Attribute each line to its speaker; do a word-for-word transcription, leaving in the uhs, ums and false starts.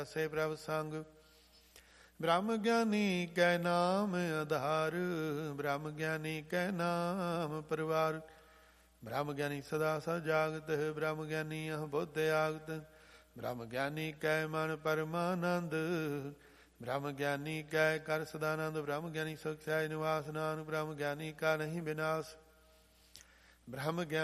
Speaker 1: ਸੇ ਪ੍ਰਭ ਸੰਗ। ਬ੍ਰਹਮ ਗਿਆਨੀ ਕੈ ਨਾਮ ਆਧਾਰ, ਬ੍ਰਹਮ ਗਿਆਨੀ ਕੈ ਨਾਮ ਪਰਵਾਰ। ਬ੍ਰਹਮ ਗਿਆਨੀ ਸਦਾ ਸਦ ਜਾਗਤ, ਬ੍ਰਹਮ ਗਿਆਨੀ ਅਹ ਬੁੱਧ ਆਗਤ। ਬ੍ਰਹਮ ਗਿਆਨੀ ਕੈ ਮਨ ਪਰਮਾਨੰਦ, ਬ੍ਰਹਮ ਗਿਆਨੀ ਕੈ ਕਰ ਸਦਾਨੰਦ। ਬ੍ਰਹਮ ਗਿਆਨੀ ਸੁਖ ਸਹਿਜ ਨਿਵਾਸ, ਨਾਨਕ ਬ੍ਰਹਮ ਗਿਆਨੀ ਕਾ ਨਹੀਂ ਵਿਨਾਸ਼। ਬ੍ਰਹਮ ਗਿਆਨੀ